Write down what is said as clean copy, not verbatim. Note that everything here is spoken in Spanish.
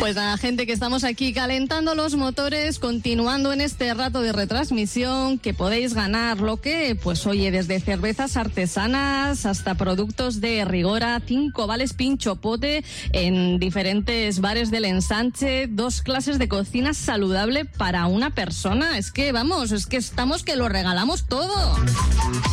Pues nada, gente, que estamos aquí calentando los motores, continuando en este rato de retransmisión, que podéis ganar lo que, pues oye, desde cervezas artesanas hasta productos de Rigora, 5 vales pinchopote en diferentes bares del Ensanche, 2 clases de cocina saludable para una persona. Es que vamos, es que estamos que lo regalamos todo.